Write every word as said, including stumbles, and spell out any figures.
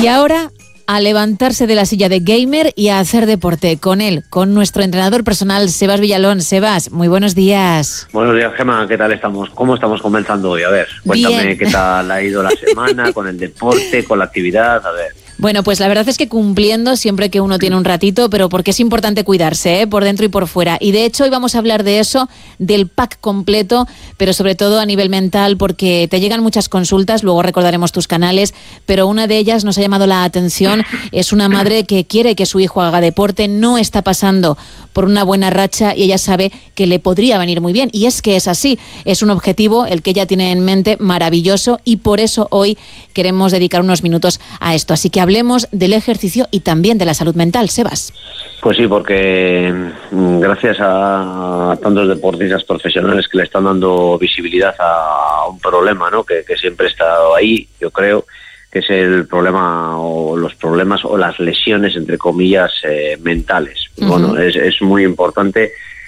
Y ahora a levantarse de la silla de gamer y a hacer deporte con él, con nuestro entrenador personal, Sebas Villalón. Sebas, muy buenos días. Buenos días, Gemma, ¿qué tal estamos? ¿Cómo estamos comenzando hoy? A ver, cuéntame Bien. Qué tal ha ido la semana con el deporte, con la actividad, a ver. Bueno, pues la verdad es que cumpliendo siempre que uno tiene un ratito, pero porque es importante cuidarse, ¿eh? Por dentro y por fuera. Y de hecho hoy vamos a hablar de eso, del pack completo, pero sobre todo a nivel mental, porque te llegan muchas consultas, luego recordaremos tus canales, pero una de ellas nos ha llamado la atención. Es una madre que quiere que su hijo haga deporte, no está pasando por una buena racha y ella sabe que le podría venir muy bien. Y es que es así, es un objetivo el que ella tiene en mente maravilloso y por eso hoy queremos dedicar unos minutos a esto. Así que hablemos del ejercicio y también de la salud mental, Sebas. Pues sí, porque gracias a tantos deportistas profesionales que le están dando visibilidad a un problema, ¿no? que, que siempre ha estado ahí, yo creo, que es el problema o los problemas o las lesiones, entre comillas, eh, mentales. Uh-huh. Bueno, es, es muy importante